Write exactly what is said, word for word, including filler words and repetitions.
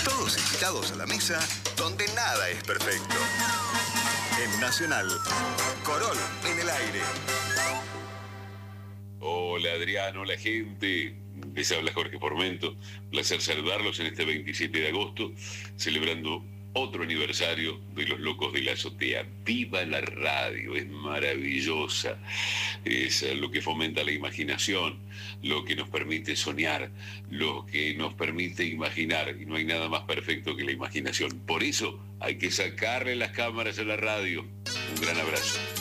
Todos invitados a la mesa donde nada es perfecto. En Nacional, Corol en el aire. Hola Adrián, hola gente. Les habla Jorge Formento. Placer saludarlos en este veintisiete de agosto, celebrando otro aniversario de Los Locos de la Azotea. ¡Viva la radio! Es maravillosa. Es lo que fomenta la imaginación, lo que nos permite soñar, lo que nos permite imaginar. Y no hay nada más perfecto que la imaginación. Por eso hay que sacarle las cámaras a la radio. Un gran abrazo.